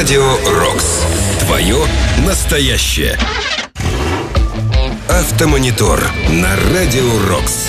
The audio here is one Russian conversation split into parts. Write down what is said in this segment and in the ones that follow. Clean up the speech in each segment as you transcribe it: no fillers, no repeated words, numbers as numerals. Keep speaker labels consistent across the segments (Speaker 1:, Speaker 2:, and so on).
Speaker 1: Радио Рокс. Твое настоящее. Автомонитор на Радио Рокс.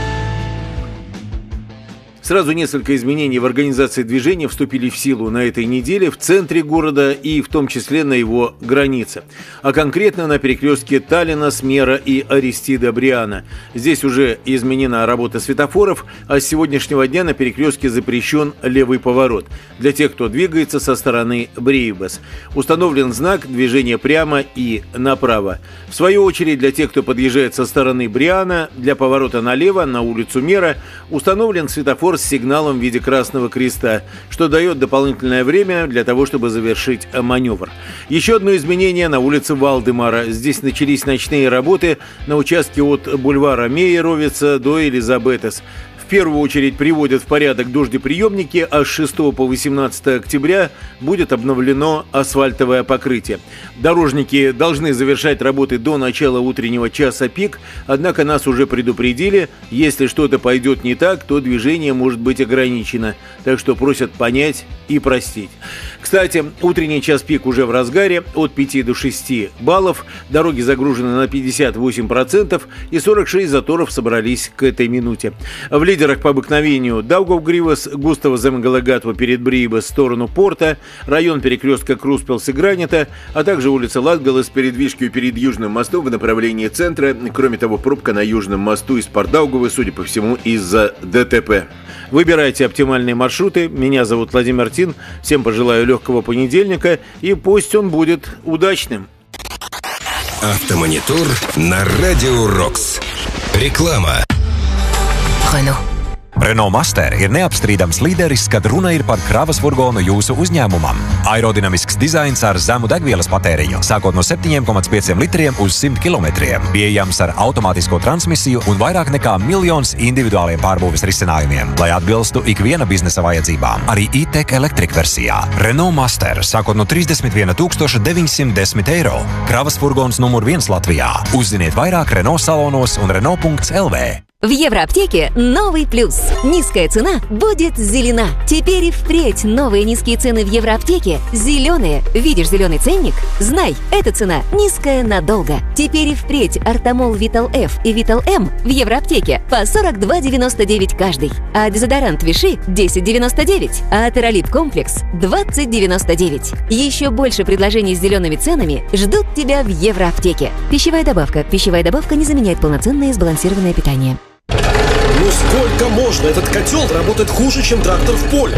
Speaker 2: Сразу несколько изменений в организации движения вступили в силу на этой неделе в центре города и в том числе на его границе. А конкретно на перекрестке Таллина, Смера и Аристида Бриана. Здесь уже изменена работа светофоров, а с сегодняшнего дня на перекрестке запрещен левый поворот для тех, кто двигается со стороны Брейбас. Установлен знак движения прямо и направо. В свою очередь, для тех, кто подъезжает со стороны Бриана, для поворота налево на улицу Мера установлен светофор с сигналом в виде красного креста, что дает дополнительное время для того, чтобы завершить маневр. Еще одно изменение на улице Валдемара. Здесь начались ночные работы на участке от бульвара Мейеровица до Элизабетес. В первую очередь приводят в порядок дождеприемники, а с 6 по 18 октября будет обновлено асфальтовое покрытие. Дорожники должны завершать работы до начала утреннего часа пик, однако нас уже предупредили, если что-то пойдет не так, то движение может быть ограничено, так что просят понять и простить. Кстати, утренний час пик уже в разгаре, от 5 до 6 баллов, дороги загружены на 58% и 46 заторов собрались к этой минуте. В лидерах по обыкновению Даугавгривас, Густаво Земгалегатва перед Брейбас в сторону порта, район перекрестка Круспелс и Гранита, а также улица Латгалес перед Вишкью перед Южным мостом в направлении центра. Кроме того, пробка на Южном мосту из Портдаугавы, судя по всему, из-за ДТП. Выбирайте оптимальные маршруты. Меня зовут Владимир Тин. Всем пожелаю легкого понедельника и пусть он будет удачным.
Speaker 1: Автомонитор на Радио Рокс. Реклама.
Speaker 3: Renault Master ir neapstrīdams līderis, kad runa ir par kravas furgonu jūsu uzņēmumam. Aerodinamisks dizains ar zemu degvielas patēriņu, sākot no 7,5 litriem uz 100 kilometriem. Pieejams ar automātisko transmisiju un vairāk nekā 1 miljons individuāliem pārbūves risinājumiem, lai atbilstu ikviena biznesa vajadzībām. Arī e-tech Electric versijā. Renault Master, sākot no 31 910 eiro. Kravas furgons numur 1 Latvijā. Uzziniet vairāk Renault salonos un Renault.lv.
Speaker 4: В Евроаптеке новый плюс. Низкая цена будет зелена. Теперь и впредь новые низкие цены в Евроаптеке зеленые. Видишь зеленый ценник? Знай, эта цена низкая надолго. Теперь и впредь Артамол Витал F и Витал М в Евроаптеке по 42,99 каждый. А дезодорант Виши 10,99. А Тералип комплекс 20,99. Еще больше предложений с зелеными ценами ждут тебя в Евроаптеке. Пищевая добавка. Пищевая добавка не заменяет полноценное сбалансированное питание.
Speaker 5: Ну сколько можно? Этот котел работает хуже, чем трактор в поле.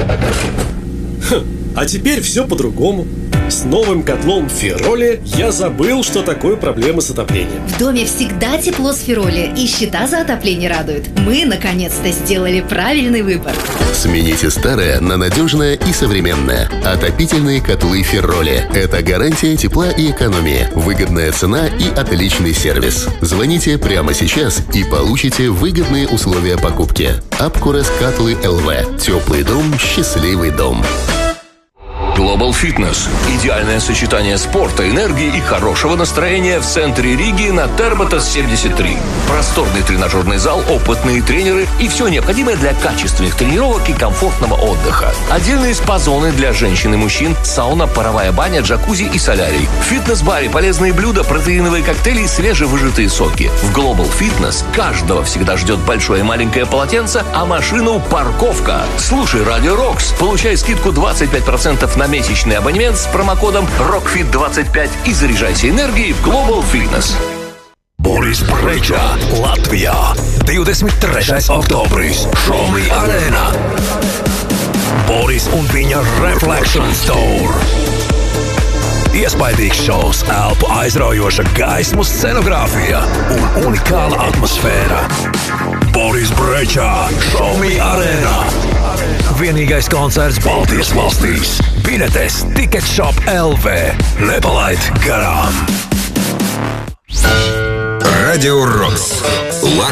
Speaker 5: А теперь все по-другому. С новым котлом Фероли я забыл, что такое проблемы с отоплением.
Speaker 6: В доме всегда тепло с Фероли, и счета за отопление радуют. Мы, наконец-то, сделали правильный выбор.
Speaker 7: Смените старое на надежное и современное. Отопительные котлы Фероли. Это гарантия тепла и экономии, выгодная цена и отличный сервис. Звоните прямо сейчас и получите выгодные условия покупки. Апкурес Котлы ЛВ. Теплый дом, счастливый дом.
Speaker 8: Global Fitness. Идеальное сочетание спорта, энергии и хорошего настроения в центре Риги на Терботас 73. Просторный тренажерный зал, опытные тренеры и все необходимое для качественных тренировок и комфортного отдыха. Отдельные спа-зоны для женщин и мужчин, сауна, паровая баня, джакузи и солярий. В фитнес-баре полезные блюда, протеиновые коктейли и свежевыжатые соки. В Global Fitness каждого всегда ждет большое и маленькое полотенце, а машину – парковка. Слушай Радио Рокс, получай скидку 25% на месячный абонемент с промокодом ROCKFIT25 и заряжайся энергией в Global Fitness.
Speaker 3: Boris Brejcha, Latvijā. 23. oktobris, Šomi arēnā. Boris un viņa Reflection Store. Iespaidīgs šovs, elpu aizraujoša gaismu scenogrāfija un unikāla atmosfēra. Boris Brejcha, Šomi arēnā. Vienīgais koncerts Baltijas valstīs. Biļetes Ticketshop LV. Nepalaid garām.
Speaker 1: Радио Рокс.